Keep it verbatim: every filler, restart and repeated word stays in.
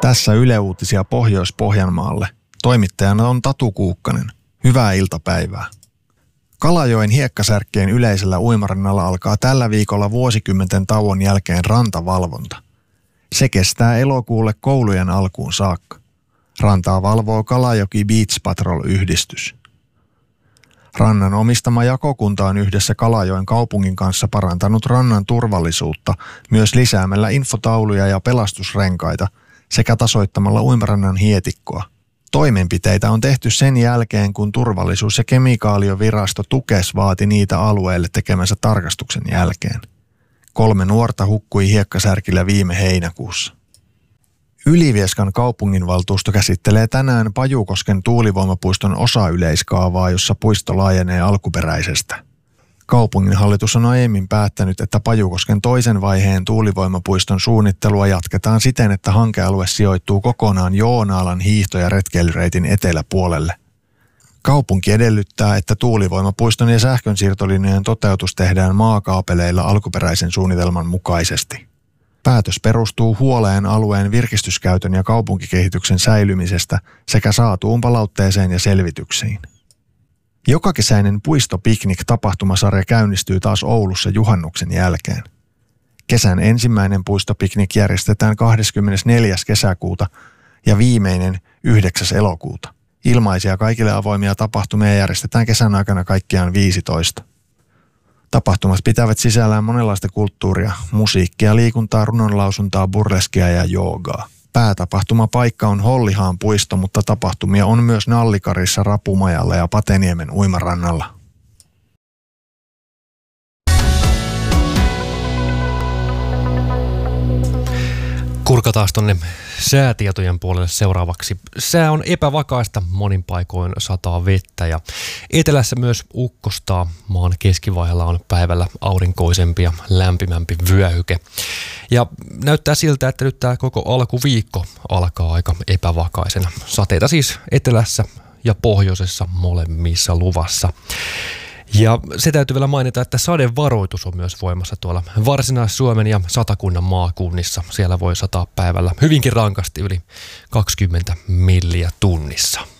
Tässä Yle Uutisia Pohjois-Pohjanmaalle. Toimittajana on Tatu Kuukkanen. Hyvää iltapäivää. Kalajoen hiekkasärkkien yleisellä uimarannalla alkaa tällä viikolla vuosikymmenten tauon jälkeen rantavalvonta. Se kestää elokuulle koulujen alkuun saakka. Rantaa valvoo Kalajoki Beach Patrol-yhdistys. Rannan omistama jakokunta on yhdessä Kalajoen kaupungin kanssa parantanut rannan turvallisuutta myös lisäämällä infotauluja ja pelastusrenkaita sekä tasoittamalla uimarannan hietikkoa. Toimenpiteitä on tehty sen jälkeen, kun turvallisuus- ja kemikaalivirasto Tukes vaati niitä alueelle tekemänsä tarkastuksen jälkeen. Kolme nuorta hukkui hiekkasärkillä viime heinäkuussa. Ylivieskan kaupunginvaltuusto käsittelee tänään Pajukosken tuulivoimapuiston osayleiskaavaa, jossa puisto laajenee alkuperäisestä. Kaupunginhallitus on aiemmin päättänyt, että Pajukosken toisen vaiheen tuulivoimapuiston suunnittelua jatketaan siten, että hankealue sijoittuu kokonaan Joonaalan hiihto- ja retkeilyreitin eteläpuolelle. Kaupunki edellyttää, että tuulivoimapuiston ja sähkönsiirtolinjojen toteutus tehdään maakaapeleilla alkuperäisen suunnitelman mukaisesti. Päätös perustuu huoleen alueen virkistyskäytön ja kaupunkikehityksen säilymisestä sekä saatuun palautteeseen ja selvityksiin. Jokakesäinen puistopiknik-tapahtumasarja käynnistyy taas Oulussa juhannuksen jälkeen. Kesän ensimmäinen puistopiknik järjestetään kahdeskymmenesneljäs kesäkuuta ja viimeinen yhdeksäs elokuuta. Ilmaisia kaikille avoimia tapahtumia järjestetään kesän aikana kaikkiaan viisitoista. Tapahtumat pitävät sisällään monenlaista kulttuuria, musiikkia, liikuntaa, runonlausuntaa, burleskia ja joogaa. Päätapahtumapaikka on Hollihaan puisto, mutta tapahtumia on myös Nallikarissa, Rapumajalla ja Pateniemen uimarannalla. Kurkataan tonne säätietojen puolelle seuraavaksi. Sää on epävakaista, monin paikoin sataa vettä ja etelässä myös ukkostaa. Maan keskivaiheella on päivällä aurinkoisempi ja lämpimämpi vyöhyke. Ja näyttää siltä, että nyt tämä koko alkuviikko alkaa aika epävakaisena. Sateita siis etelässä ja pohjoisessa molemmissa luvassa. Ja se täytyy vielä mainita, että sadevaroitus on myös voimassa tuolla Varsinais-Suomen ja Satakunnan maakunnissa. Siellä voi sataa päivällä hyvinkin rankasti yli kaksikymmentä milliä tunnissa.